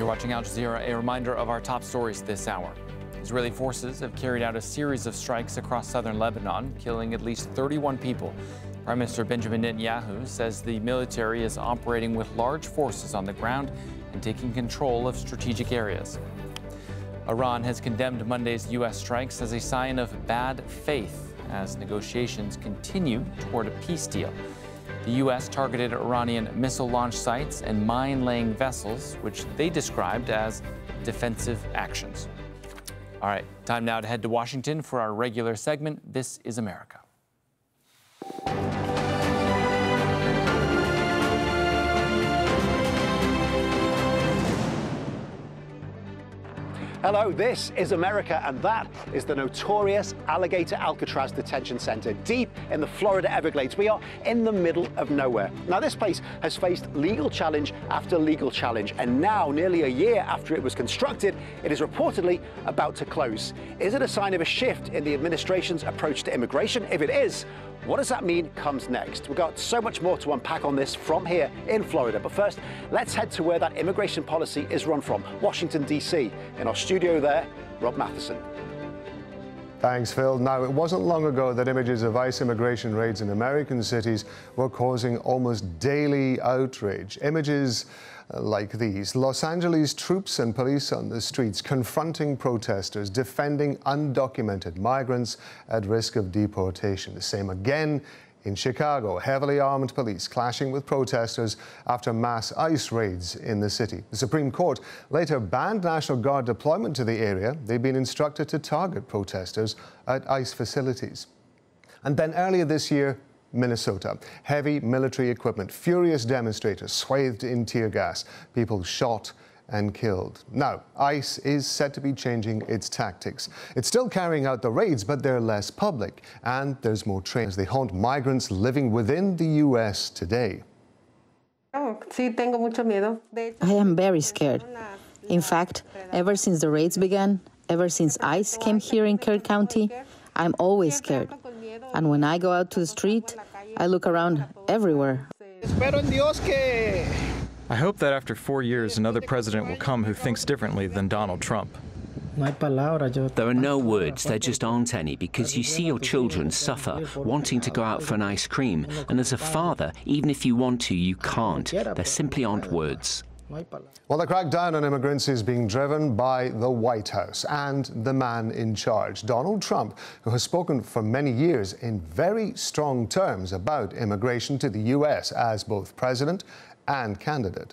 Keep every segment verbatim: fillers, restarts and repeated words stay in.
watching Al Jazeera. A reminder of our top stories this hour. Israeli forces have carried out a series of strikes across southern Lebanon, killing at least thirty-one people. Prime Minister Benjamin Netanyahu says the military is operating with large forces on the ground and taking control of strategic areas. Iran has condemned Monday's U S strikes as a sign of bad faith as negotiations continue toward a peace deal. The U S targeted Iranian missile launch sites and mine-laying vessels, which they described as defensive actions. All right, time now to head to Washington for our regular segment, This is America. Hello, this is America, and that is the notorious Alligator Alcatraz Detention Center, deep in the Florida Everglades. We are in the middle of nowhere. Now, this place has faced legal challenge after legal challenge, and now, nearly a year after it was constructed, it is reportedly about to close. Is it a sign of a shift in the administration's approach to immigration? If it is, what does that mean comes next? We've got so much more to unpack on this from here in Florida. But first, let's head to where that immigration policy is run from, Washington, D C In our studio there, Rob Matheson. Thanks, Phil. Now, it wasn't long ago that images of ICE immigration raids in American cities were causing almost daily outrage. Images like these. Los Angeles troops and police on the streets confronting protesters, defending undocumented migrants at risk of deportation. The same again in Chicago. Heavily armed police clashing with protesters after mass ICE raids in the city. The Supreme Court later banned National Guard deployment to the area. They've been instructed to target protesters at ICE facilities. And then earlier this year, Minnesota. Heavy military equipment, furious demonstrators swathed in tear gas, people shot and killed. Now, ICE is said to be changing its tactics. It's still carrying out the raids, but they're less public, and there's more training as they haunt migrants living within the U S today. I am very scared. In fact, ever since the raids began, ever since ICE came here in Kerr County, I'm always scared. And when I go out to the street, I look around everywhere. I hope that after four years, another president will come who thinks differently than Donald Trump. There are no words, there just aren't any, because you see your children suffer, wanting to go out for an ice cream, and as a father, even if you want to, you can't. There simply aren't words. Well, the crackdown on immigrants is being driven by the White House and the man in charge, Donald Trump, who has spoken for many years in very strong terms about immigration to the U S as both president and candidate.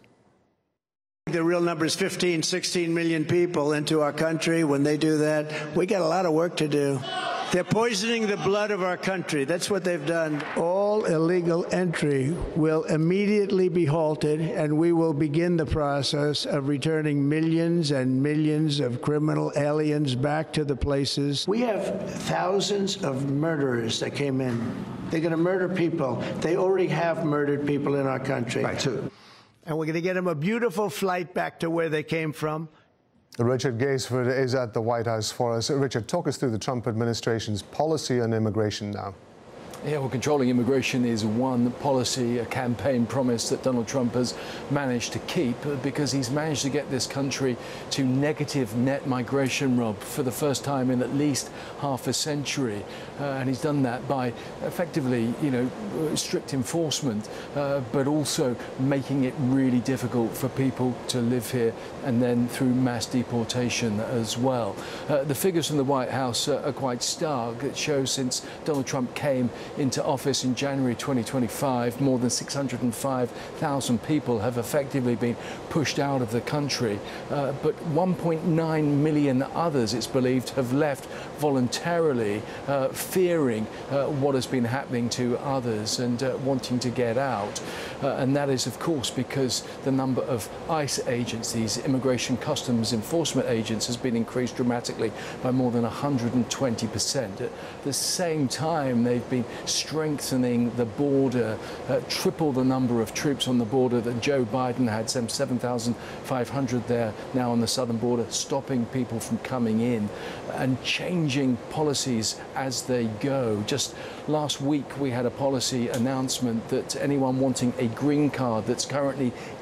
The real number is fifteen, sixteen million people into our country. When they do that, we got a lot of work to do. They're poisoning the blood of our country. That's what they've done. All illegal entry will immediately be halted, and we will begin the process of returning millions and millions of criminal aliens back to the places. We have thousands of murderers that came in. They're going to murder people. They already have murdered people in our country. Right. And we're going to get them a beautiful flight back to where they came from. Richard Gaisford is at the White House for us. Richard, talk us through the Trump administration's policy on immigration now. Yeah, well, controlling immigration is one policy, a campaign promise that Donald Trump has managed to keep because he's managed to get this country to negative net migration, Rob, for the first time in at least half a century. Uh, and he's done that by effectively, you know, strict enforcement, uh, but also making it really difficult for people to live here and then through mass deportation as well. Uh, the figures from the White House uh, are quite stark. It shows since Donald Trump came into office in January twenty twenty-five, more than six hundred five thousand people have effectively been pushed out of the country, uh, but one point nine million others, it's believed, have left voluntarily, uh, fearing uh, what has been happening to others and uh, wanting to get out. Uh, and that is, of course, because the number of ICE agents, these Immigration Customs Enforcement agents, has been increased dramatically by more than one hundred twenty percent. At the same time, they've been strengthening the border, uh, triple the number of troops on the border that Joe Biden had, some seven thousand five hundred there now on the southern border, stopping people from coming in and changing policies as they go. Just last week, we had a policy announcement that anyone wanting a green card that's currently